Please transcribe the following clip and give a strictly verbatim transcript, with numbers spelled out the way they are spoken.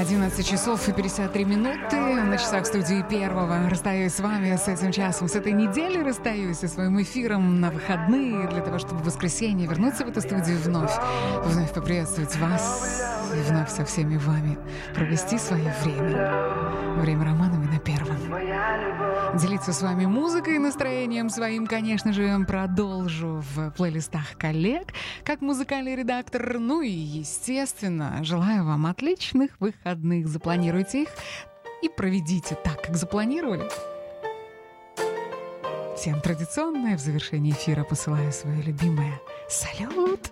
одиннадцать часов и пятьдесят три минуты на часах студии Первого. Расстаюсь с вами с этим часом, с этой недели расстаюсь со своим эфиром на выходные, для того, чтобы в воскресенье вернуться в эту студию вновь, вновь поприветствовать вас и вновь со всеми вами провести свое время. Время Романовой на Первом. Делиться с вами музыкой и настроением своим, конечно же, продолжу в плейлистах коллег, как музыкальный редактор. Ну и, естественно, желаю вам отличных выходных. Запланируйте их и проведите так, как запланировали. Всем традиционное в завершении эфира посылаю свое любимое салют.